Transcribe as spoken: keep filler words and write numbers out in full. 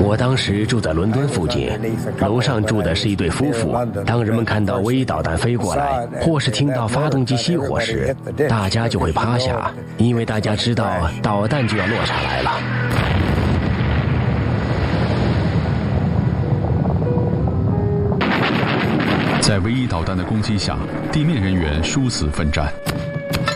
我当时住在伦敦附近，楼上住的是一对夫妇。当人们看到唯一导弹飞过来，或是听到发动机熄火时，大家就会趴下，因为大家知道导弹就要落下来了。 在唯一导弹的攻击下，地面人员殊死奋战。